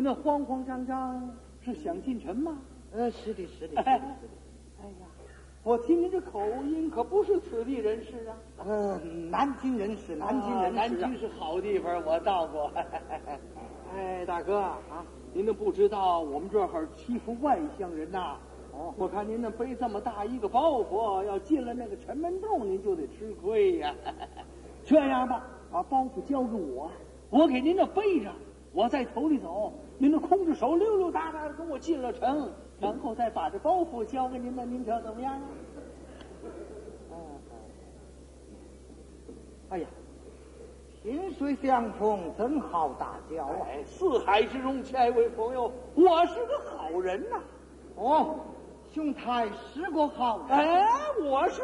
那慌慌张张是想进城吗？ 是的。 哎呀，我听您这口音可不是此地人士啊。 南京人士，南京是好地方，我到过。哎，大哥啊，您都不知道我们这儿欺负外乡人呐。我看您那背这么大一个包袱，要进了那个城门洞，您就得吃亏呀。这样吧，把包袱交给我给您这背着，我在头里走，您这空着手溜溜达达的跟我进了城，然后再把这包袱交给您们，您瞧怎么样啊？ 哎呀，萍水相逢真好打交啊！ 四海之中，亲爱位朋友，我是个好人呐。 兄台是个好人。 我是